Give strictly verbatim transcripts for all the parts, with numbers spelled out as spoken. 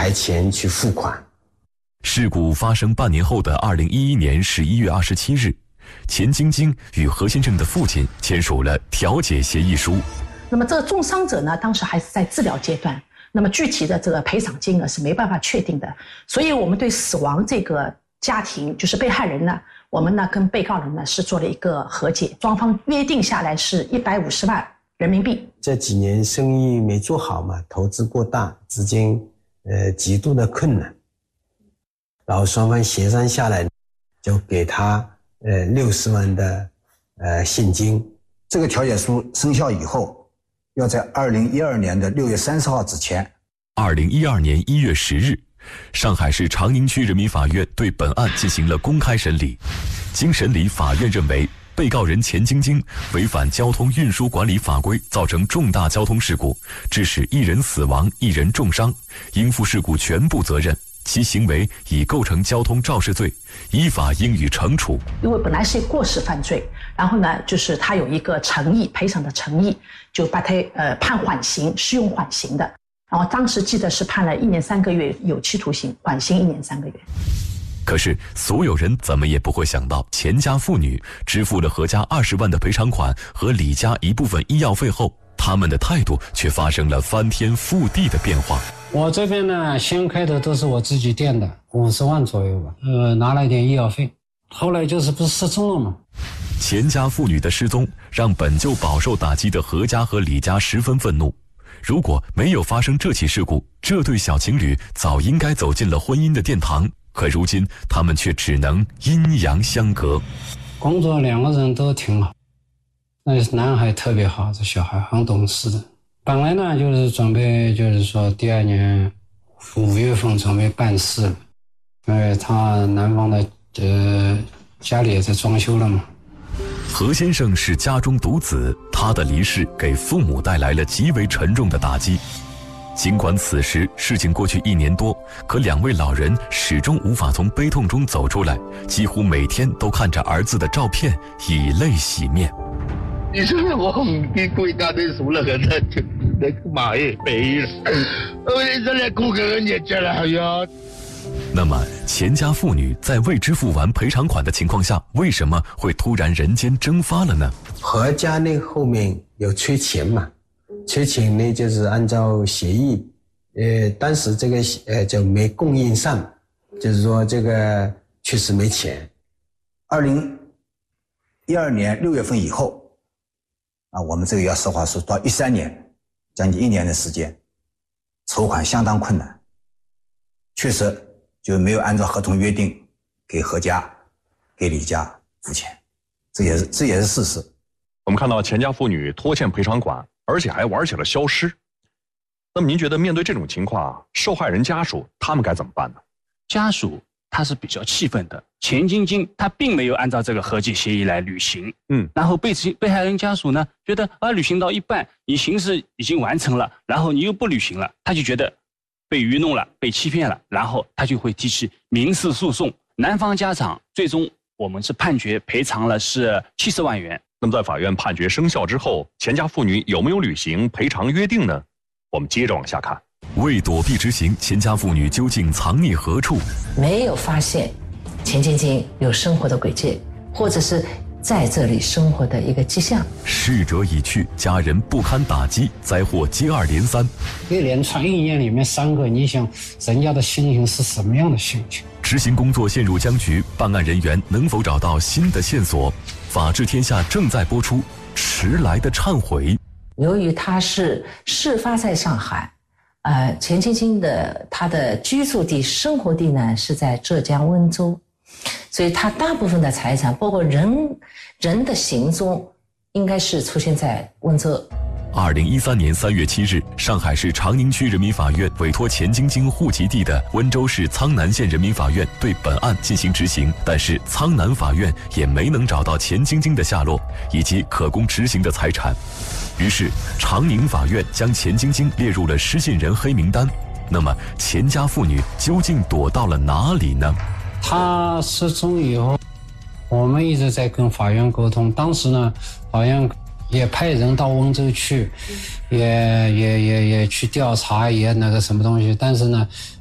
排钱去付款。 事故发生半年后的二零一一年十一月二十七日，钱晶晶与何先生的父亲签署了调解协议书。 那么这个重伤者呢，当时还是在治疗阶段，那么具体的这个赔偿金额是没办法确定的，所以我们对死亡这个家庭，就是被害人呢，我们呢跟被告人呢是做了一个和解，双方约定下来是一百五十万人民币。 这几年生意没做好嘛，投资过大，资金呃极度的困难，然后双方协商下来，就给他呃六十万的呃现金。 这个调解书生效以后，要在二零一二年的六月三十号之前。 二零一二年一月十日，上海市长宁区人民法院对本案进行了公开审理。经审理，法院认为被告人钱晶晶违反交通运输管理法规，造成重大交通事故，致使一人死亡、一人重伤，应负事故全部责任。其行为已构成交通肇事罪，依法应予惩处。 因为本来是过失犯罪，然后呢，就是他有一个诚意赔偿的诚意，就把他呃判缓刑，适用缓刑的。然后当时记得是判了一年三个月有期徒刑，缓刑一年三个月。 可是所有人怎么也不会想到，钱家父女支付了何家二十万的赔偿款和李家一部分医药费后，他们的态度却发生了翻天覆地的变化。 我这边呢，先开头都是我自己垫的，五十万左右吧，呃，拿了一点医药费。后来就是不是失踪了吗？ 钱家父女的失踪让本就饱受打击的何家和李家十分愤怒。如果没有发生这起事故，这对小情侣早应该走进了婚姻的殿堂。可如今，他们却只能阴阳相隔。 工作两个人都挺好，那男孩特别好，这小孩很懂事的。本来呢，就是准备，就是说第二年五月份准备办事了，因为他男方的呃家里也在装修了嘛。 何先生是家中独子，他的离世给父母带来了极为沉重的打击。尽管此时事情过去一年多，可两位老人始终无法从悲痛中走出来，几乎每天都看着儿子的照片，以泪洗面。 你說我唔見歸家啲數啦，其實你買俾啦，你真係顧緊嘢啫啦，係啊。 那麼錢家父女在未支付完賠償款的情況下，為什麼會突然人間蒸發了呢？ 何家呢後面有缺錢嘛，缺錢呢就是按照協議，呃，當時這個呃就沒供應上，就是說這個確實沒錢。 二零一二年六月份以後。啊，我们这个要实话说，到一三年，将近一年的时间，筹款相当困难，确实就没有按照合同约定给何家、给李家付钱，这也是这也是事实。 我们看到钱家父女拖欠赔偿款，而且还玩起了消失。那么您觉得面对这种情况，受害人家属他们该怎么办呢？ 家属他是比较气愤的，钱晶晶他并没有按照这个和解协议来履行，嗯，然后被被害人家属呢觉得啊履行到一半，你刑事已经完成了，然后你又不履行了，他就觉得被愚弄了，被欺骗了，然后他就会提起民事诉讼。男方家长最终我们是判决赔偿了是七十万元。 那么在法院判决生效之后，钱家父女有没有履行赔偿约定呢？我们接着往下看。 为躲避执行，钱家父女究竟藏匿何处？ 没有发现钱晶晶有生活的轨迹，或者是在这里生活的一个迹象。 逝者已去，家人不堪打击，灾祸接二连三。 一连串一年里面三个，你想人家的心情是什么样的心情？ 执行工作陷入僵局，办案人员能否找到新的线索？法治天下正在播出，迟来的忏悔。 由于他是事发在上海。呃，钱晶晶的她的居住地、生活地呢是在浙江温州，所以她大部分的财产，包括人人的行踪，应该是出现在温州。 二零一三年三月七日，上海市长宁区人民法院委托钱晶晶户籍地的温州市苍南县人民法院对本案进行执行，但是苍南法院也没能找到钱晶晶的下落以及可供执行的财产。于是长宁法院将钱晶晶列入了失信人黑名单。那么钱家父女究竟躲到了哪里呢？ 他失踪以后，我们一直在跟法院沟通，当时呢法院也派人到温州去，也也也也去调查，也那个什么东西，但是呢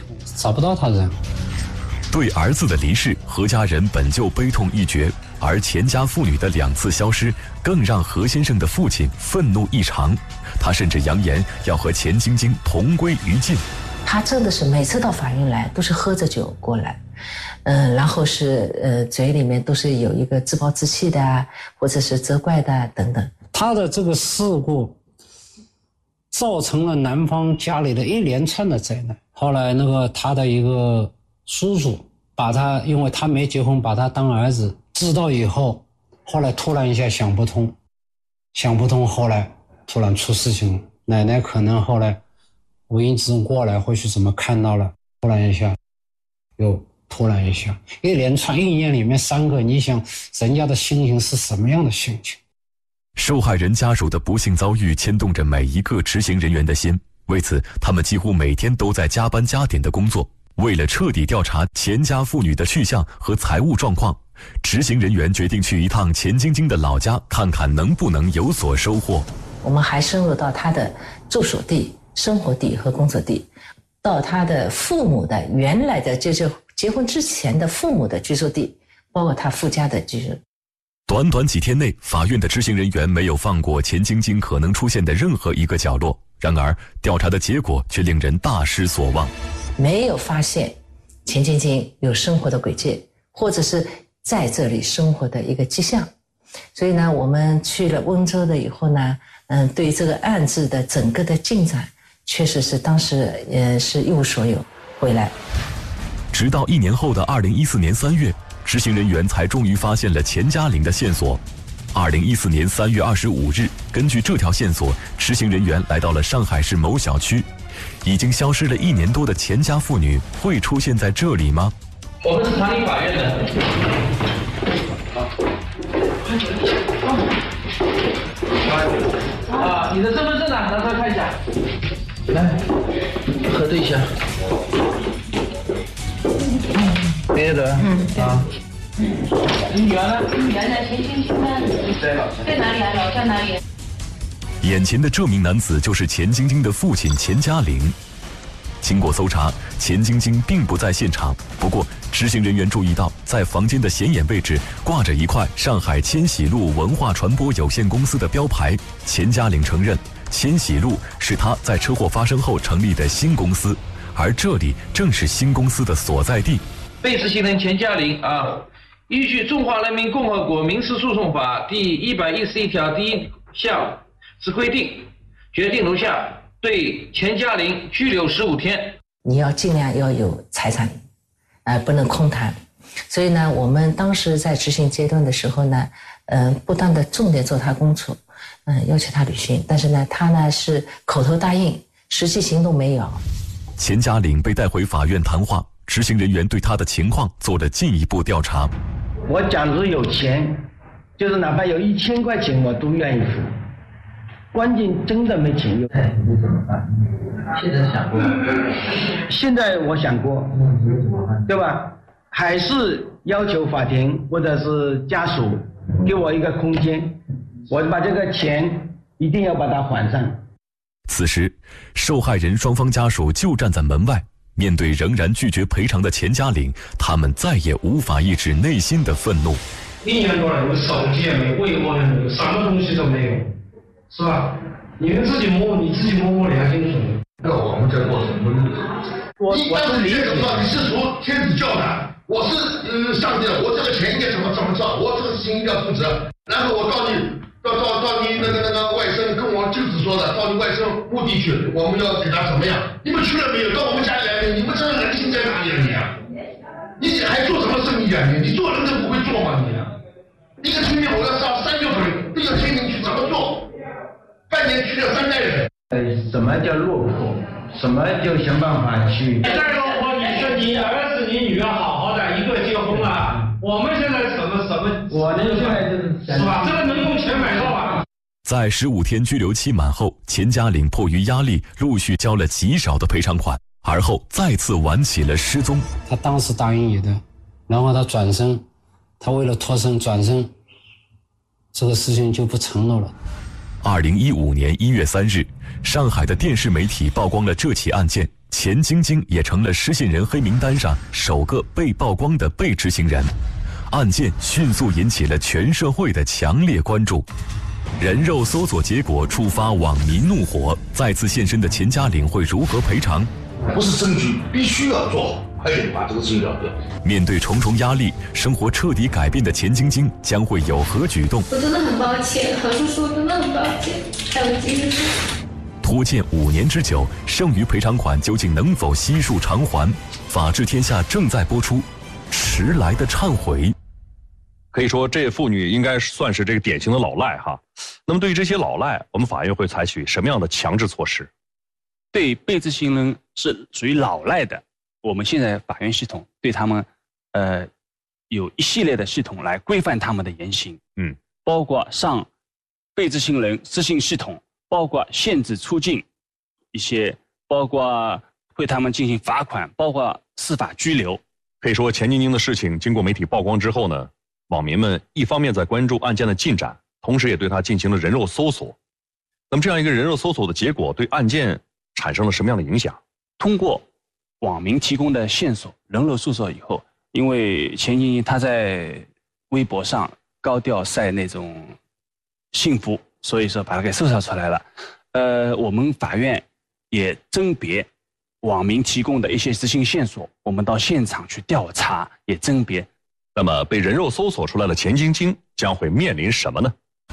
找不到他人。 对儿子的离世，何家人本就悲痛欲绝，而钱家父女的两次消失，更让何先生的父亲愤怒异常。他甚至扬言要和钱晶晶同归于尽。 他真的是每次到法院来都是喝着酒过来，嗯、呃，然后是呃嘴里面都是有一个自暴自弃的啊，或者是责怪的啊等等。 他的这个事故造成了男方家里的一连串的灾难。后来那个他的一个叔叔把他，因为他没结婚，把他当儿子，知道以后，后来突然一下想不通，想不通，后来突然出事情了。奶奶可能后来无意之中过来，或许怎么看到了，突然一下，又突然一下，一连串一年里面三个，你想人家的心情是什么样的心情？ 受害人家属的不幸遭遇牵动着每一个执行人员的心，为此，他们几乎每天都在加班加点的工作。为了彻底调查钱家父女的去向和财务状况，执行人员决定去一趟钱晶晶的老家，看看能不能有所收获。 我们还深入到他的住所地、生活地和工作地，到他的父母的原来的就是结婚之前的父母的居住地，包括他夫家的居住。 短短几天内，法院的执行人员没有放过钱晶晶可能出现的任何一个角落。然而，调查的结果却令人大失所望。 没有发现钱晶晶有生活的轨迹，或者是在这里生活的一个迹象。所以呢，我们去了温州的以后呢，嗯，对这个案子的整个的进展，确实是当时呃是一无所有。回来， 直到一年后的二零一四年三月，执行人员才终于发现了钱嘉玲的线索。二零一四年三月二十五日，根据这条线索，执行人员来到了上海市某小区。已经消失了一年多的钱家妇女会出现在这里吗？ 我们是长宁法院的。啊，你的身份证呢？拿出来看一下。来，核对一下。别的。嗯。啊。你女儿呢？ 女儿在钱晶晶呢？ 在老家。 在哪里啊？老家哪里？ 眼前的这名男子就是钱晶晶的父亲钱嘉玲。经过搜查，钱晶晶并不在现场。不过，执行人员注意到，在房间的显眼位置挂着一块上海千禧路文化传播有限公司的标牌。钱嘉玲承认，千禧路是他在车祸发生后成立的新公司，而这里正是新公司的所在地。 被执行人钱嘉玲啊，依据《中华人民共和国民事诉讼法》第一百一十一条第一项之规定，决定如下：对钱嘉玲拘留十五天。 你要尽量要有财产，呃，不能空谈。所以呢，我们当时在执行阶段的时候呢，嗯、呃，不断的重点做他工作，嗯、呃，要求他履行。但是呢，他呢是口头答应，实际行动没有。 钱嘉玲被带回法院谈话，执行人员对他的情况做了进一步调查。 我假如有钱，就是哪怕有一千块钱，我都愿意付。关键真的没钱用，哎，你怎么办？现在想过？现在我想过，对吧？还是要求法庭或者是家属给我一个空间，我把这个钱一定要把它还上。 此时，受害人双方家属就站在门外，面对仍然拒绝赔偿的钱嘉玲，他们再也无法抑制内心的愤怒。 一年多了，有手机也没有，微博也没有，什么东西都没有。是吧？你们自己摸，你自己摸摸良心说。 那我们这过程中， 我你当时怎么做？你是从天子教的，我是呃上帝的，我这个钱应该怎么怎么做？我这个事情应该负责。然后我到你到到到你那个那个外甥跟我舅子说的，到你外甥墓地去，我们要给他怎么样？你们去了没有？到我们家里来，你们这个人性在哪里啊你啊？你还做什么生意啊你？你做人都不会做吗你啊？一个村里我要上三六份，这个村民去怎么做？半年去了三代人。 呃，什么叫落魄？什么就想办法去？ 再落魄，你说你儿子你女儿好好的，一个结婚了，我们现在什么什么？ 我呢现在就是是吧？这个能用钱买到啊？ 在十五天拘留期满后，钱嘉玲迫于压力，陆续交了极少的赔偿款，而后再次玩起了失踪。 他当时答应你的，然后他转身，他为了脱身转身，这个事情就不成了了。 二零一五年一月三日，上海的电视媒体曝光了这起案件，钱晶晶也成了失信人黑名单上首个被曝光的被执行人。案件迅速引起了全社会的强烈关注。人肉搜索结果触发网民怒火，再次现身的钱嘉玲会如何赔偿？ 不是证据，必须要做好，快点把这个事情了断。 面对重重压力，生活彻底改变的钱晶晶将会有何举动？ 我真的很抱歉，何叔叔真的很抱歉，还有金叔。 拖欠五年之久，剩余赔偿款究竟能否悉数偿还？法治天下正在播出，迟来的忏悔。 可以说，这位妇女应该算是这个典型的老赖哈。那么，对于这些老赖，我们法院会采取什么样的强制措施？ 对被执行人是属于老赖的，我们现在法院系统对他们，呃，有一系列的系统来规范他们的言行， 嗯， 包括上被执行人失信系统，包括限制出境，一些包括对他们进行罚款，包括司法拘留。 可以说，钱晶晶的事情经过媒体曝光之后呢，网民们一方面在关注案件的进展，同时也对他进行了人肉搜索。那么，这样一个人肉搜索的结果，对案件产生了什么样的影响？ 通过网民提供的线索，人肉搜索以后，因为钱晶晶她在微博上高调晒那种幸福，所以说把它给搜索出来了。呃，我们法院也甄别网民提供的一些执行线索，我们到现场去调查，也甄别。 那么，被人肉搜索出来的钱晶晶将会面临什么呢？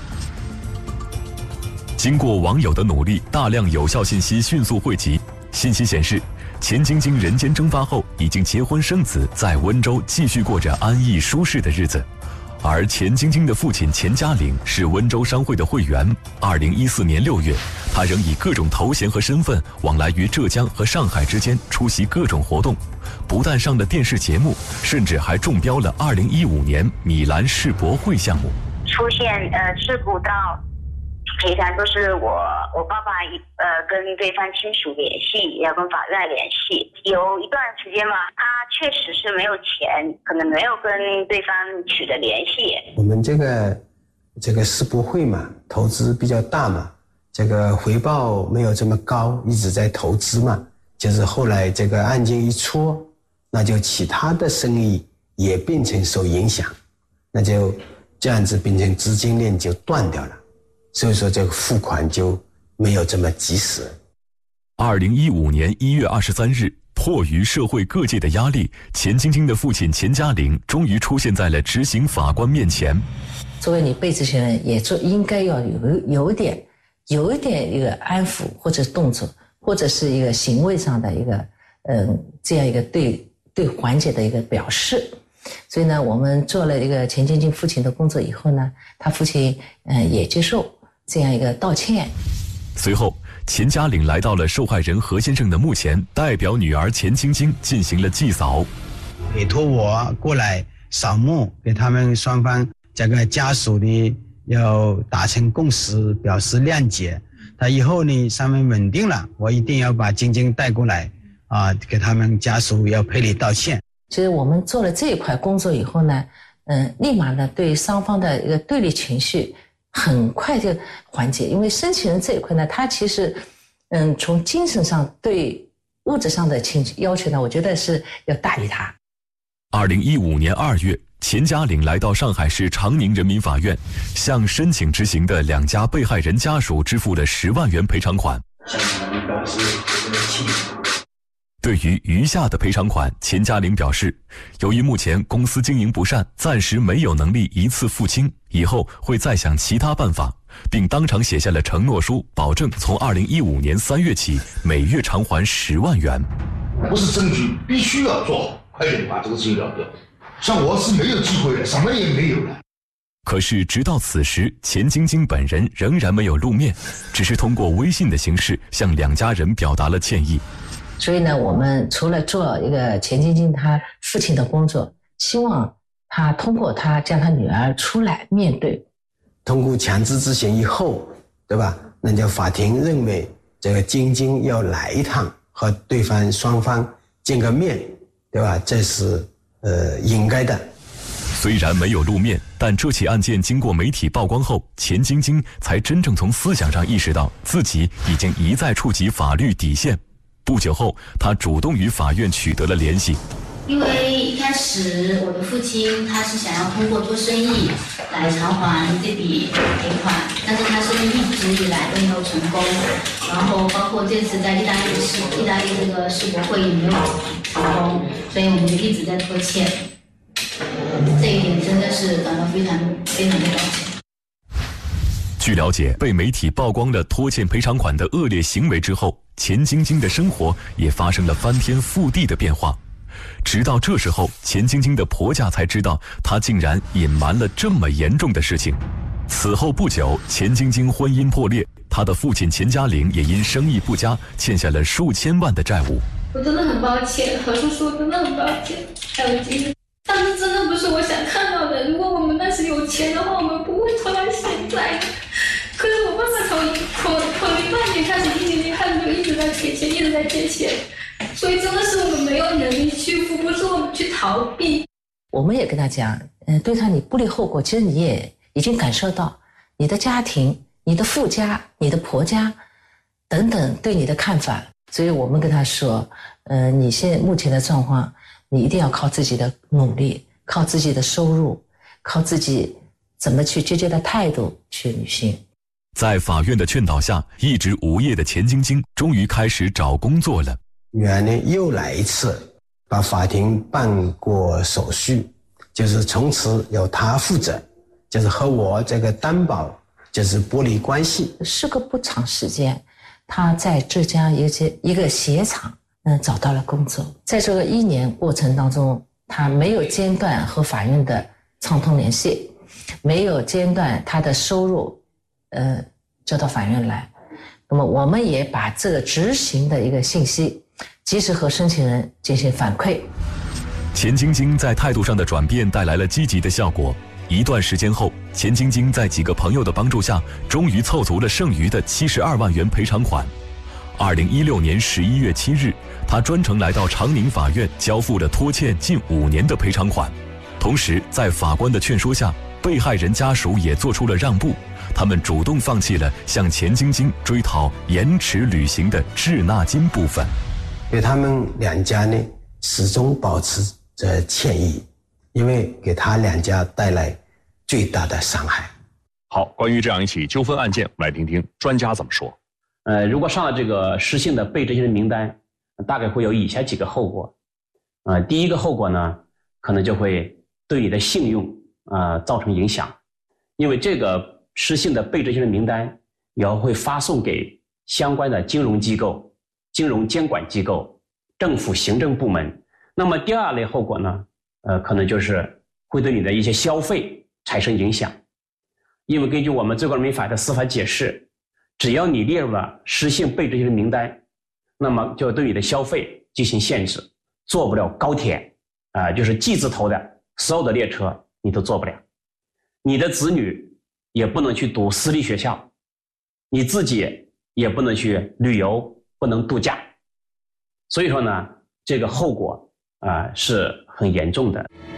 经过网友的努力，大量有效信息迅速汇集。信息显示，钱晶晶人间蒸发后，已经结婚生子，在温州继续过着安逸舒适的日子。而钱晶晶的父亲钱嘉玲是温州商会的会员。二零一四年六月，他仍以各种头衔和身份往来于浙江和上海之间，出席各种活动，不但上了电视节目，甚至还中标了二零一五年米兰世博会项目。 出现呃事故到赔偿都是我我爸爸呃跟对方亲属联系，要跟法院联系。有一段时间嘛，他确实是没有钱，可能没有跟对方取得联系。 我们这个这个世博会嘛，投资比较大嘛，这个回报没有这么高，一直在投资嘛。就是后来这个案件一出，那就其他的生意也变成受影响，那就这样子变成资金链就断掉了。所以说这个付款就没有这么及时。 二零一五年一月二十三日，迫于社会各界的压力，钱晶晶的父亲钱嘉玲终于出现在了执行法官面前。 作为你被执行人，也就应该要有有一点有一点一个安抚或者动作，或者是一个行为上的一个嗯这样一个对对缓解的一个表示。所以呢，我们做了一个钱晶晶父亲的工作以后呢，他父亲嗯也接受这样一个道歉。 随后，钱嘉玲来到了受害人何先生的墓前，代表女儿钱晶晶进行了祭扫， 委托我过来扫墓，给他们双方这个家属呢要达成共识，表示谅解。他以后呢上面稳定了，我一定要把晶晶带过来啊，给他们家属要赔礼道歉。 其实我们做了这一块工作以后呢，嗯，立马呢对双方的一个对立情绪很快就缓解，因为申请人这一块呢，他其实，嗯，从精神上对物质上的情要求呢，我觉得是要大于他。 二零一五年二月，钱嘉玲来到上海市长宁人民法院，向申请执行的两家被害人家属支付了十万元赔偿款。 向你们表示我的歉意。 对于余下的赔偿款，钱嘉玲表示，由于目前公司经营不善，暂时没有能力一次付清，以后会再想其他办法，并当场写下了承诺书，保证从二零一五年三月起每月偿还十万元。 不是证据，必须要做好，快点把这个事情了断。像我是没有机会的，什么也没有了。 可是直到此时，钱晶晶本人仍然没有露面，只是通过微信的形式向两家人表达了歉意。 所以呢，我们除了做一个钱晶晶他父亲的工作，希望他通过他将他女儿出来面对。 通过强制执行以后，对吧？那就法庭认为这个晶晶要来一趟，和对方双方见个面，对吧？这是呃应该的。 虽然没有露面，但这起案件经过媒体曝光后，钱晶晶才真正从思想上意识到自己已经一再触及法律底线。不久后，她主动与法院取得了联系。 因为一开始我的父亲他是想要通过做生意来偿还这笔赔款，但是他生意一直以来都没有成功，然后包括这次在意大利世意大利这个世博会也没有成功，所以我们就一直在拖欠。这一点真的是感到非常非常的抱歉。 据了解，被媒体曝光了拖欠赔偿款的恶劣行为之后，钱晶晶的生活也发生了翻天覆地的变化。直到这时候，钱晶晶的婆家才知道，她竟然隐瞒了这么严重的事情。此后不久，钱晶晶婚姻破裂，她的父亲钱嘉玲也因生意不佳，欠下了数千万的债务。 我真的很抱歉，何叔叔真的很抱歉，还有今天，但是真的不是我想看到的。如果我们那时有钱的话，我们不会拖到现在。可是我爸爸从从从零八年开始，一年年开始就一直在借钱，一直在借钱。所以真的是我们没有能力去付，不是我们去逃避。 我们也跟他讲，嗯，对他你不理后果，其实你也已经感受到你的家庭、你的父家、你的婆家等等对你的看法。所以我们跟他说，呃，你现在目前的状况，你一定要靠自己的努力，靠自己的收入，靠自己怎么去积极的态度去履行。 在法院的劝导下，一直无业的钱晶晶终于开始找工作了。 女儿呢又来一次，把法庭办过手续，就是从此由她负责，就是和我这个担保就是剥离关系。 是个不长时间，她在浙江一个一个鞋厂，嗯，找到了工作。在这个一年过程当中，她没有间断和法院的畅通联系，没有间断她的收入，呃，交到法院来。那么我们也把这个执行的一个信息及时和申请人进行反馈。 钱晶晶在态度上的转变带来了积极的效果。一段时间后，钱晶晶在几个朋友的帮助下，终于凑足了剩余的七十二万元赔偿款。二零一六年十一月七日，她专程来到长宁法院，交付了拖欠近五年的赔偿款。同时，在法官的劝说下，被害人家属也做出了让步。他们主动放弃了向钱晶晶追讨延迟履行的滞纳金部分。 对他们两家呢，始终保持着歉意，因为给他两家带来最大的伤害。 好，关于这样一起纠纷案件，我们来听听专家怎么说。 呃，如果上了这个失信的被执行人名单，大概会有以下几个后果。呃，第一个后果呢，可能就会对你的信用啊、呃、造成影响，因为这个失信的被执行人名单也会发送给相关的金融机构、金融监管机构、政府行政部门。那么第二类后果呢，呃，可能就是会对你的一些消费产生影响，因为根据我们最高人民法院的司法解释，只要你列入了失信被执行人名单，那么就对你的消费进行限制，坐不了高铁啊、呃，就是G字头的所有的列车你都坐不了，你的子女也不能去读私立学校，你自己也不能去旅游，不能度假。所以说呢，这个后果啊、呃、是很严重的。